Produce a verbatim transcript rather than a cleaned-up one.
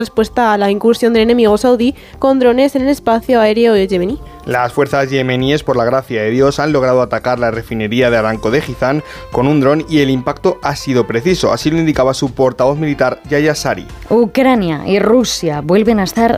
respuesta a la incursión del enemigo saudí con drones en el espacio aéreo yemení. Las fuerzas yemeníes, por la gracia de Dios, han logrado atacar la refinería de Aramco de Jizán con un dron y el impacto ha sido preciso, así lo indicaba su portavoz militar, Yahya Sari. Ucrania y Rusia vuelven a estar